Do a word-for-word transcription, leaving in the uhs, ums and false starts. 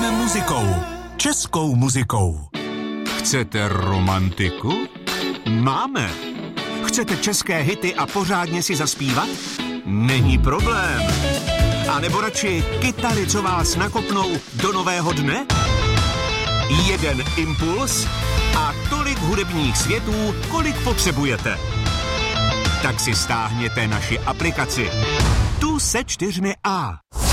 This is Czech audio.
Zaplaťme muzikou. Českou muzikou. Chcete romantiku? Máme. Chcete české hity a pořádně si zaspívat? Není problém. A nebo radši kytary, co vás nakopnou do nového dne? Jeden impuls a tolik hudebních světů, kolik potřebujete. Tak si stáhněte naši aplikaci. Tu se čtyřmi A.